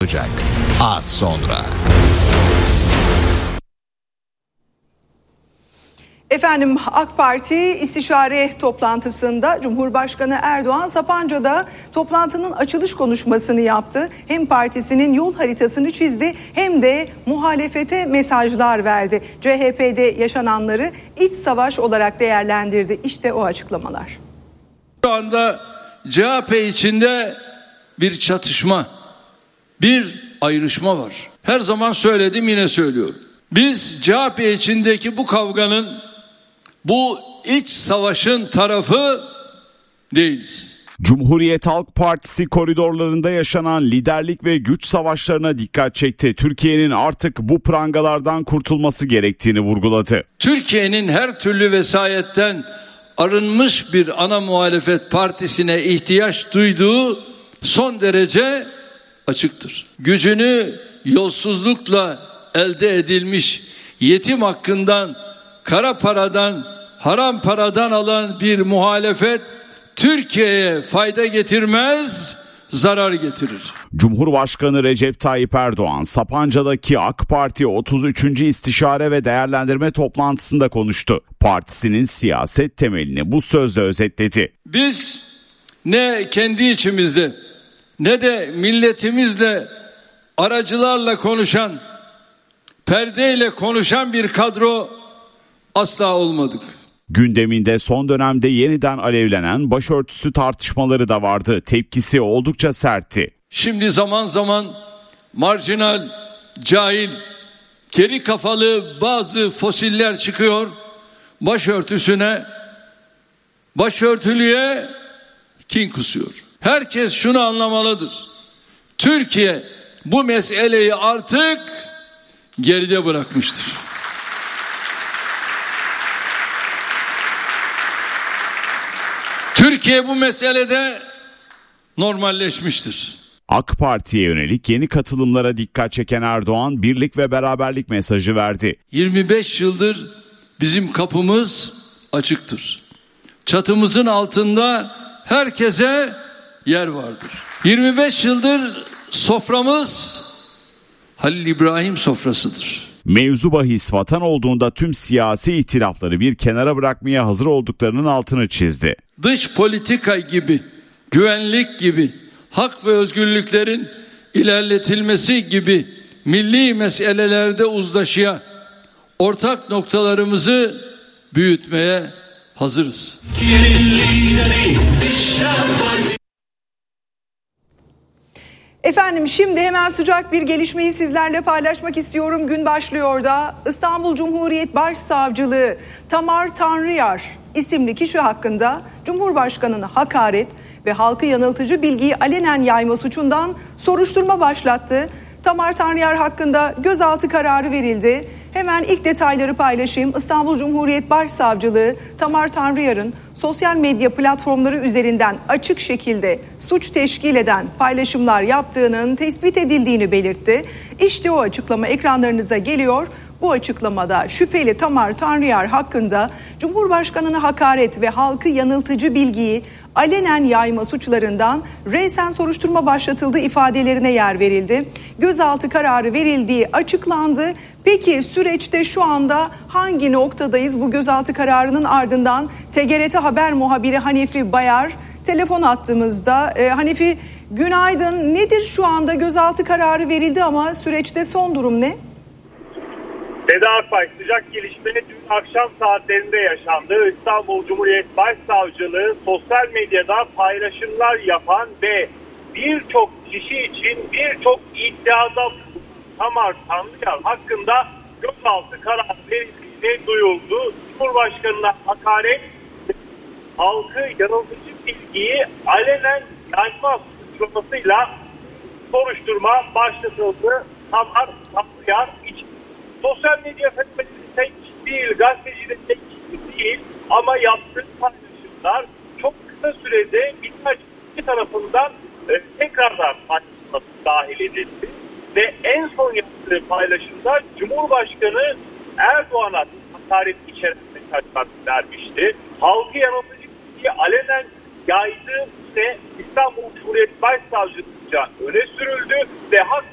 olacak. Az sonra. Efendim, AK Parti istişare toplantısında Cumhurbaşkanı Erdoğan Sapanca'da toplantının açılış konuşmasını yaptı. Hem partisinin yol haritasını çizdi hem de muhalefete mesajlar verdi. CHP'de yaşananları iç savaş olarak değerlendirdi. İşte o açıklamalar. Şu anda CHP içinde bir çatışma, bir ayrışma var. Her zaman söyledim, yine söylüyorum. Biz CHP içindeki bu kavganın, bu iç savaşın tarafı değiliz. Cumhuriyet Halk Partisi koridorlarında yaşanan liderlik ve güç savaşlarına dikkat çekti. Türkiye'nin artık bu prangalardan kurtulması gerektiğini vurguladı. Türkiye'nin her türlü vesayetten arınmış bir ana muhalefet partisine ihtiyaç duyduğu son derece açıktır. Gücünü yolsuzlukla elde edilmiş, yetim hakkından, kara paradan, haram paradan alan bir muhalefet Türkiye'ye fayda getirmez, zarar getirir. Cumhurbaşkanı Recep Tayyip Erdoğan, Sapanca'daki AK Parti 33. İstişare ve Değerlendirme toplantısında konuştu. Partisinin siyaset temelini bu sözle özetledi. Biz ne kendi içimizde ne de milletimizle aracılarla konuşan, perdeyle konuşan bir kadro asla olmadık. Gündeminde son dönemde yeniden alevlenen başörtüsü tartışmaları da vardı. Tepkisi oldukça sertti. Şimdi zaman zaman marjinal, cahil, geri kafalı bazı fosiller çıkıyor. Başörtülüye kin kusuyor. Herkes şunu anlamalıdır. Türkiye bu meseleyi artık geride bırakmıştır. Türkiye bu meselede normalleşmiştir. AK Parti'ye yönelik yeni katılımlara dikkat çeken Erdoğan, birlik ve beraberlik mesajı verdi. 25 yıldır bizim kapımız açıktır. Çatımızın altında herkese yer vardır. 25 yıldır soframız Halil İbrahim sofrasıdır. Mevzu bahis vatan olduğunda tüm siyasi ihtilafları bir kenara bırakmaya hazır olduklarının altını çizdi. Dış politika gibi, güvenlik gibi, hak ve özgürlüklerin ilerletilmesi gibi milli meselelerde uzlaşıya, ortak noktalarımızı büyütmeye hazırız. Efendim, şimdi hemen sıcak bir gelişmeyi sizlerle paylaşmak istiyorum. Gün başlıyor da İstanbul Cumhuriyet Başsavcılığı Tamar Tanrıyar isimli kişi hakkında Cumhurbaşkanı'na hakaret ve halkı yanıltıcı bilgiyi alenen yayma suçundan soruşturma başlattı. Tamar Tanrıyar hakkında gözaltı kararı verildi. Hemen ilk detayları paylaşayım. İstanbul Cumhuriyet Başsavcılığı Tamar Tanrıyar'ın sosyal medya platformları üzerinden açık şekilde suç teşkil eden paylaşımlar yaptığının tespit edildiğini belirtti. İşte o açıklama ekranlarınıza geliyor. Bu açıklamada şüpheli Tamar Tanrıyar hakkında Cumhurbaşkanı'na hakaret ve halkı yanıltıcı bilgiyi alenen yayma suçlarından resen soruşturma başlatıldığı ifadelerine yer verildi. Gözaltı kararı verildiği açıklandı. Peki süreçte şu anda hangi noktadayız? Bu gözaltı kararının ardından TGRT Haber muhabiri Hanefi Bayar telefon attığımızda. Hanefi, günaydın. Nedir şu anda? Gözaltı kararı verildi ama süreçte son durum ne? Seda Akbay, sıcak gelişme dün akşam saatlerinde yaşandı. İstanbul Cumhuriyet Başsavcılığı sosyal medyada paylaşımlar yapan ve birçok kişi için birçok iddiada Tamar Tanrıyar hakkında gözaltı kararı verildiğini duyuldu. Cumhurbaşkanına hakaret, halkı yanıltıcı bilgiyi alenen yayma suçlamasıyla soruşturma başlatıldı. Tamar Tanrıyar için. Sosyal medya fenomeni tek değil, gazeteci de tek değil ama yaptığı paylaşımlar çok kısa sürede birkaç kişi tarafından tekrardan paylaşılması dahil edildi. Ve en son yaptığı paylaşımda Cumhurbaşkanı Erdoğan'a hakaret içeren mesajlar vermişti. Halkı yanıltıcı bilgiyi alenen yaydığı ise İstanbul Cumhuriyet Başsavcılığı'nca öne sürüldü ve hak